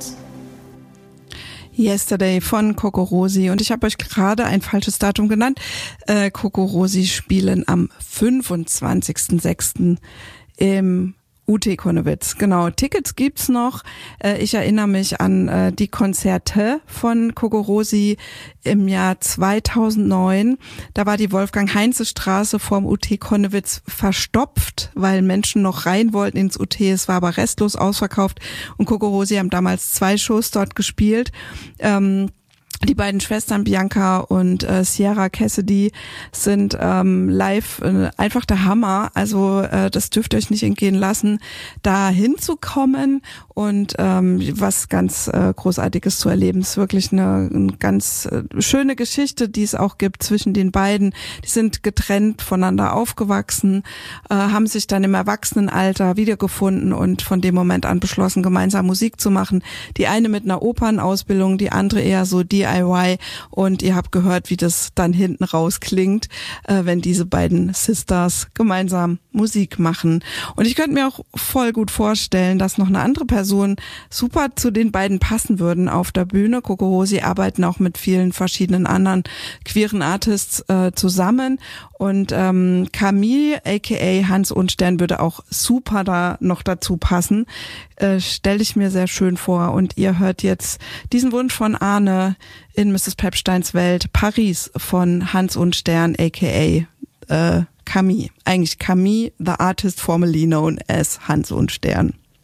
Yesterday von CocoRosie, und ich habe euch gerade ein falsches Datum genannt. CocoRosie spielen am 25.06. im UT Konnewitz. Genau, Tickets gibt's noch. Ich erinnere mich an die Konzerte von CocoRosie im Jahr 2009. Da war die Wolfgang-Heinze-Straße vorm UT Konnewitz verstopft, weil Menschen noch rein wollten ins UT. Es war aber restlos ausverkauft, und CocoRosie haben damals 2 Shows dort gespielt. Die beiden Schwestern Bianca und Sierra Cassidy sind live einfach der Hammer. Also das dürft ihr euch nicht entgehen lassen, da hinzukommen und was ganz Großartiges zu erleben. Es ist wirklich eine ganz schöne Geschichte, die es auch gibt zwischen den beiden. Die sind getrennt voneinander aufgewachsen, haben sich dann im Erwachsenenalter wiedergefunden und von dem Moment an beschlossen, gemeinsam Musik zu machen. Die eine mit einer Opernausbildung, die andere eher so DIY, und ihr habt gehört, wie das dann hinten raus klingt, wenn diese beiden Sisters gemeinsam Musik machen. Und ich könnte mir auch voll gut vorstellen, dass noch eine andere Person super zu den beiden passen würden auf der Bühne. CocoRosie arbeiten auch mit vielen verschiedenen anderen queeren Artists zusammen, und Camille aka Hans Unstern würde auch super da noch dazu passen. Stelle ich mir sehr schön vor, und ihr hört jetzt diesen Wunsch von Arne in Mrs. Pepsteins Welt, Paris von Hans Unstern aka Camille. Eigentlich Camille, the artist formerly known as Hans Unstern.